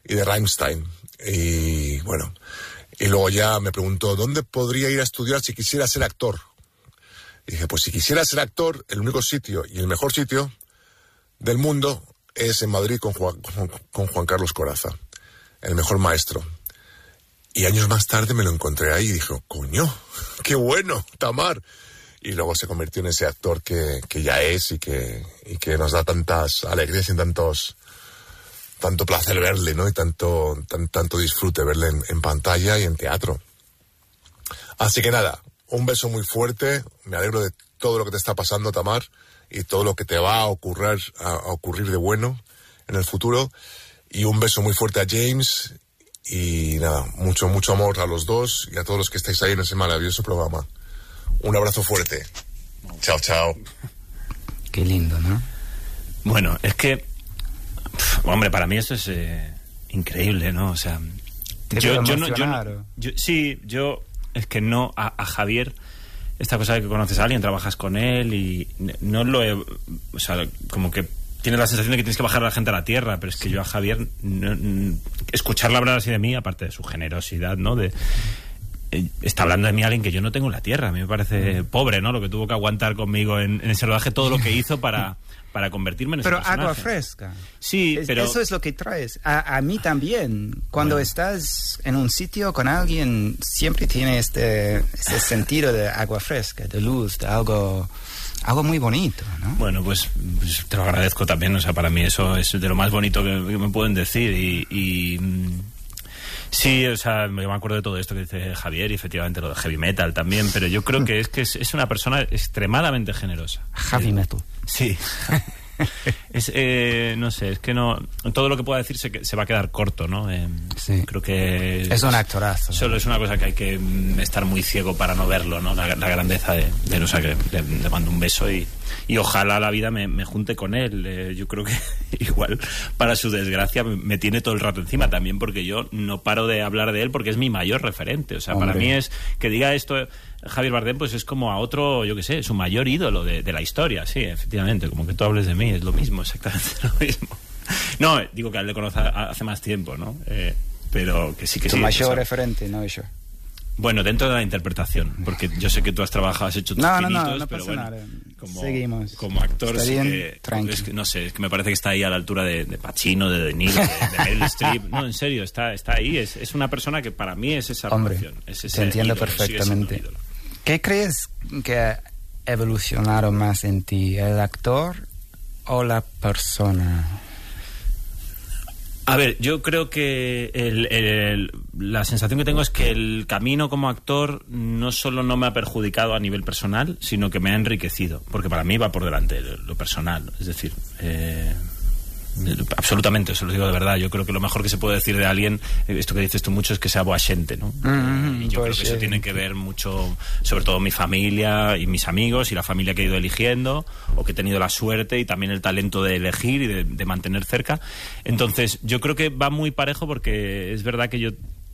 y de Rammstein. Y bueno, y luego ya me preguntó ¿dónde podría ir a estudiar si quisiera ser actor? Y dije, pues si quisiera ser actor, el único sitio y el mejor sitio del mundo es en Madrid con Juan Carlos Corazza, el mejor maestro. Y años más tarde me lo encontré ahí y dije, coño, qué bueno, Tamar. Y luego se convirtió en ese actor que ya es y que nos da tantas alegrías y tanto placer verle, ¿no? Y tanto disfrute verle en pantalla y en teatro. Así que nada, un beso muy fuerte. Me alegro de todo lo que te está pasando, Tamar, y todo lo que te va a ocurrir de bueno en el futuro. Y un beso muy fuerte a James. Y nada, mucho amor a los dos y a todos los que estáis ahí en ese maravilloso programa. Un abrazo fuerte. Chao, chao. Qué lindo, ¿no? Bueno, es que... hombre, para mí eso es increíble, ¿no? O sea... Yo es que no... A Javier, esta cosa de que conoces a alguien, trabajas con él y no lo he... O sea, como que tienes la sensación de que tienes que bajar a la gente a la tierra, pero es que yo a Javier... escucharla hablar así de mí, aparte de su generosidad, ¿no? Está hablando de mí alguien que yo no tengo en la tierra. A mí me parece pobre, ¿no? Lo que tuvo que aguantar conmigo en ese rodaje, todo lo que hizo para convertirme en ese personaje. Pero agua fresca. Sí, pero... Eso es lo que traes. A mí también. Cuando estás en un sitio con alguien, siempre tiene este sentido de agua fresca, de luz, de algo muy bonito, ¿no? Bueno, pues te lo agradezco también. O sea, para mí eso es de lo más bonito que me pueden decir y sí, o sea, yo me acuerdo de todo esto que dice Javier y efectivamente lo de heavy metal también, pero yo creo que es una persona extremadamente generosa. Heavy metal. Sí. No sé, es que no... Todo lo que pueda decir se va a quedar corto, ¿no? Sí. Creo que... Es un actorazo. Solo es una cosa que hay que estar muy ciego para no verlo, ¿no? La grandeza de él. O sea, que le mando un beso y ojalá la vida me junte con él. Yo creo que igual, para su desgracia, me tiene todo el rato encima también, porque yo no paro de hablar de él porque es mi mayor referente. O sea, Hombre. para mí es que diga esto Javier Bardem, pues es como a otro, yo qué sé, su mayor ídolo de la historia. Sí, efectivamente, como que tú hables de mí, es lo mismo, exactamente lo mismo. No, digo que a él le conozco hace más tiempo, ¿no? Pero que sí que tu sí. mayor o sea, referente, no yo. Bueno, dentro de la interpretación, porque yo sé que tú has trabajado, has hecho tus pinitos, no pero pasa bueno, nada. Seguimos. como actor sí que, tranqui. no sé, es que me parece que está ahí a la altura de Pacino, de Niro, de Meryl Streep. No, en serio, está ahí, es una persona que para mí es esa relación. Es ese te entiendo ídolo, perfectamente. ídolo. ¿Qué crees que ha evolucionado más en ti, el actor o la persona? A ver, yo creo que la sensación que tengo es que el camino como actor no solo no me ha perjudicado a nivel personal, sino que me ha enriquecido, porque para mí va por delante lo personal. Es decir, absolutamente, se lo digo de verdad. Yo creo que lo mejor que se puede decir de alguien, esto que dices tú mucho, es que sea boa xente, ¿no? Y yo creo que eso tiene que ver mucho, sobre todo mi familia y mis amigos y la familia que he ido eligiendo, o que he tenido la suerte y también el talento de elegir y de mantener cerca. Entonces yo creo que va muy parejo, porque es verdad que yo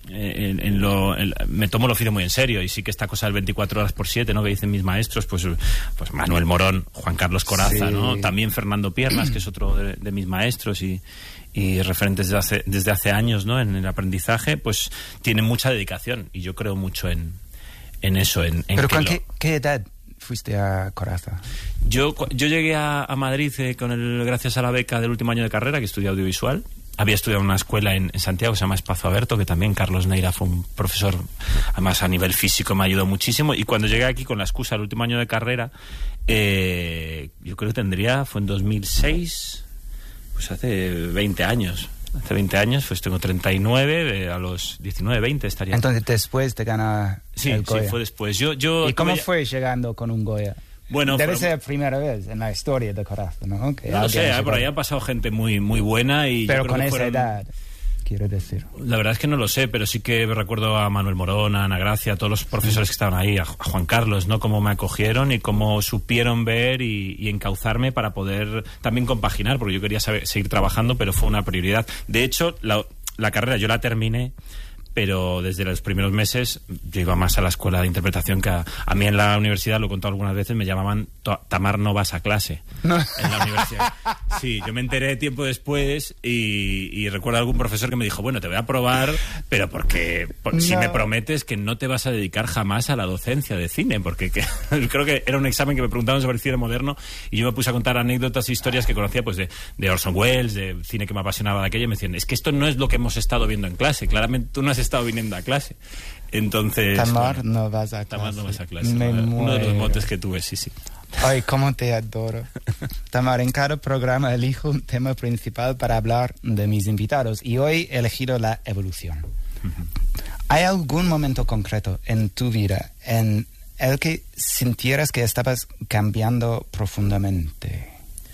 me tomo el oficio muy en serio, y sí que esta cosa del 24 horas por 7, ¿no?, que dicen mis maestros, pues Manuel Morón, Juan Carlos Corazza, sí, ¿no? También Fernando Piernas, que es otro de mis maestros y referentes desde hace años, ¿no?, en el aprendizaje, pues tienen mucha dedicación, y yo creo mucho en eso. ¿Pero con qué edad fuiste a Corazza? Yo llegué a Madrid gracias a la beca del último año de carrera, que estudié audiovisual. Había estudiado en una escuela en Santiago que se llama Espacio Aberto, que también Carlos Neira fue un profesor, además a nivel físico me ayudó muchísimo. Y cuando llegué aquí con la excusa del último año de carrera, yo creo que fue en 2006, pues hace 20 años. Hace 20 años, pues tengo 39, a los 19, 20 estaría. Entonces después te gana el Goya. Sí, fue después. ¿Y cómo fue llegando con un Goya? Bueno, debe ser la primera vez en la historia de Corazza, ¿no? Que no lo sé, por ahí ha pasado gente muy, muy buena. Pero con esa edad, quiero decir. La verdad es que no lo sé, pero sí que recuerdo a Manuel Morón, a Ana Gracia, a todos los profesores que estaban ahí, a Juan Carlos, ¿no? Cómo me acogieron y cómo supieron ver y encauzarme para poder también compaginar, porque yo quería seguir trabajando, pero fue una prioridad. De hecho, la carrera yo la terminé, pero desde los primeros meses yo iba más a la escuela de interpretación, que a mí en la universidad, lo he contado algunas veces, me llamaban Tamar, no vas a clase en la universidad. Sí, yo me enteré tiempo después y recuerdo algún profesor que me dijo, bueno, te voy a probar, pero si me prometes que no te vas a dedicar jamás a la docencia de cine, porque creo que era un examen que me preguntaban sobre el cine moderno y yo me puse a contar anécdotas e historias que conocía pues de Orson Welles, de cine que me apasionaba de aquello, y me decían, es que esto no es lo que hemos estado viendo en clase, claramente tú no has estado viniendo a clase. Entonces, Tamar, no vas a clase. Tamar, no vas a clase. Uno de los motes que tuve, sí. Ay, cómo te adoro. Tamar, en cada programa elijo un tema principal para hablar de mis invitados y hoy he elegido la evolución. ¿Hay algún momento concreto en tu vida en el que sintieras que estabas cambiando profundamente?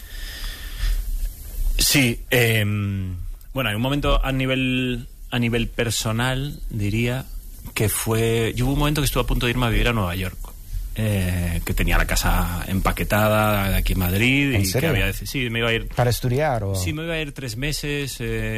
Sí, bueno, hay un momento a nivel personal, diría, que fue... Yo hubo un momento que estuve a punto de irme a vivir a Nueva York, que tenía la casa empaquetada aquí en Madrid. ¿En y serio? Que había sí, me iba a ir... ¿Para estudiar o...? Sí, me iba a ir 3 meses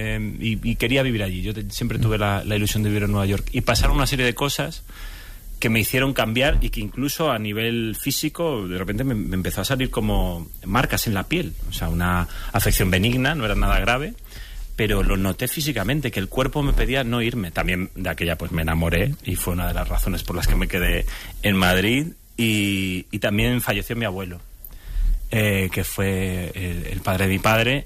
y quería vivir allí. Yo siempre tuve la ilusión de vivir en Nueva York. Y pasaron una serie de cosas que me hicieron cambiar y que incluso a nivel físico de repente me empezó a salir como marcas en la piel. O sea, una afección benigna, no era nada grave, pero lo noté físicamente, que el cuerpo me pedía no irme. También de aquella pues me enamoré y fue una de las razones por las que me quedé en Madrid. Y también falleció mi abuelo, que fue el padre de mi padre.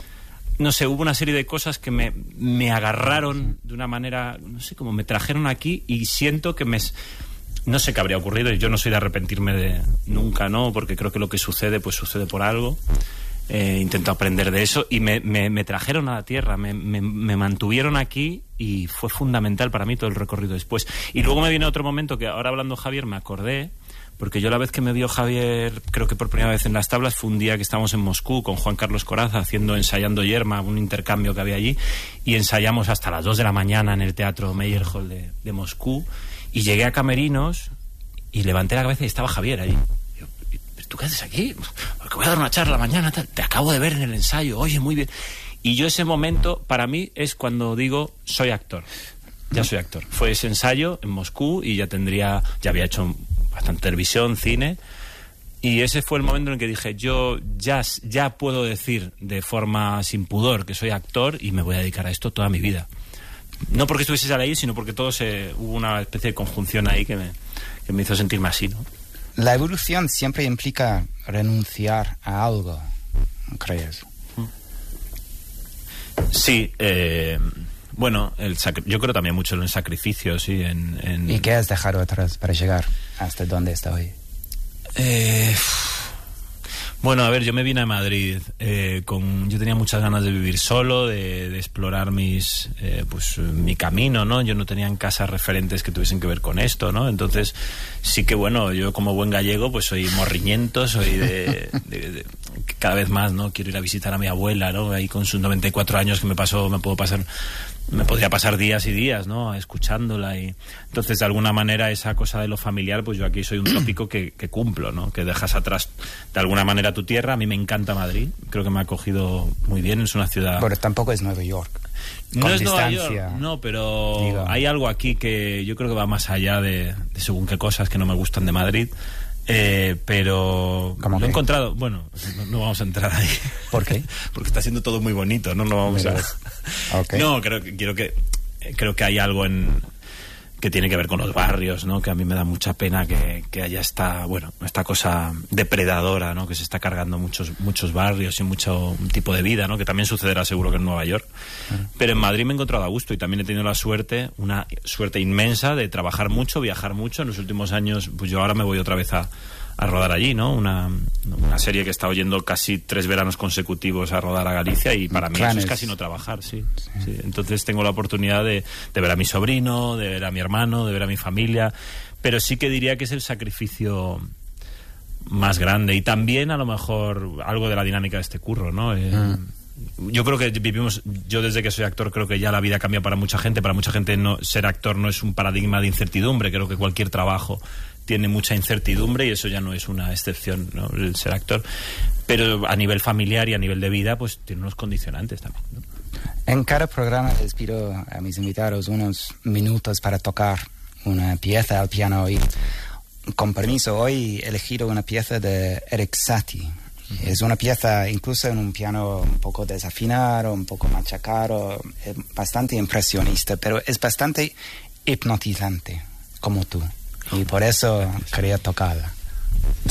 No sé, hubo una serie de cosas que me agarraron de una manera, no sé, como me trajeron aquí y siento que no sé qué habría ocurrido y yo no soy de arrepentirme de nunca, ¿no? Porque creo que lo que sucede, pues sucede por algo. Intento aprender de eso y me trajeron a la tierra, me mantuvieron aquí y fue fundamental para mí todo el recorrido después. Y luego me viene otro momento que ahora hablando Javier me acordé, porque yo la vez que me vio Javier, creo que por primera vez en las tablas, fue un día que estábamos en Moscú con Juan Carlos Corazza ensayando Yerma, un intercambio que había allí, y ensayamos hasta las 2 de la mañana en el Teatro Meyerhold de Moscú, y llegué a Camerinos y levanté la cabeza y estaba Javier allí. ¿Tú qué haces aquí? Porque voy a dar una charla mañana, tal. Te acabo de ver en el ensayo, oye, muy bien. Y yo ese momento, para mí, es cuando digo, soy actor. Ya soy actor. Fue ese ensayo en Moscú y ya había hecho bastante televisión, cine, y ese fue el momento en el que dije, yo ya puedo decir de forma sin pudor que soy actor y me voy a dedicar a esto toda mi vida. No porque estuviese ahí, sino porque hubo una especie de conjunción ahí que me hizo sentirme así, ¿no? La evolución siempre implica renunciar a algo, ¿crees? Sí, bueno, yo creo también mucho en el sacrificio, sí. ¿Y qué has dejado atrás para llegar hasta donde está hoy? Bueno, a ver, yo me vine a Madrid yo tenía muchas ganas de vivir solo, de explorar mi camino, ¿no? Yo no tenía en casa referentes que tuviesen que ver con esto, ¿no? Entonces, sí que bueno, yo como buen gallego, pues soy morriñento, soy de cada vez más, ¿no? Quiero ir a visitar a mi abuela, ¿no? Ahí con sus 94 años que me podría pasar días y días, ¿no? Escuchándola y entonces de alguna manera esa cosa de lo familiar, pues yo aquí soy un tópico que cumplo, ¿no? Que dejas atrás de alguna manera tu tierra. A mí me encanta Madrid, creo que me ha acogido muy bien, es una ciudad... Pero tampoco es Nueva York. No es Nueva York, no, pero hay algo aquí que yo creo que va más allá de según qué cosas que no me gustan de Madrid. Pero lo he encontrado. Bueno, no vamos a entrar ahí. ¿Por qué? Porque está siendo todo muy bonito, no vamos a... Okay. No, creo que hay algo que tiene que ver con los barrios, ¿no? Que a mí me da mucha pena que haya esta cosa depredadora, ¿no? Que se está cargando muchos barrios y mucho tipo de vida, ¿no? Que también sucederá seguro que en Nueva York. Pero en Madrid me he encontrado a gusto y también he tenido una suerte inmensa de trabajar mucho, viajar mucho. En los últimos años, pues yo ahora me voy otra vez a rodar allí, ¿no? Una serie que he estado yendo casi 3 veranos consecutivos a rodar a Galicia y para mí eso es casi no trabajar, sí. Entonces tengo la oportunidad de ver a mi sobrino, de ver a mi hermano, de ver a mi familia, pero sí que diría que es el sacrificio más grande y también a lo mejor algo de la dinámica de este curro, ¿no? Yo creo que yo desde que soy actor creo que ya la vida cambia para mucha gente ser actor no es un paradigma de incertidumbre, creo que cualquier trabajo tiene mucha incertidumbre y eso ya no es una excepción, ¿no? El ser actor, pero a nivel familiar y a nivel de vida pues tiene unos condicionantes también, ¿no? En cada programa les pido a mis invitados unos minutos para tocar una pieza al piano y con permiso, hoy he elegido una pieza de Erik Satie. Es una pieza, incluso en un piano un poco desafinado, un poco machacado, bastante impresionista, pero es bastante hipnotizante, como tú. Y por eso quería tocarla.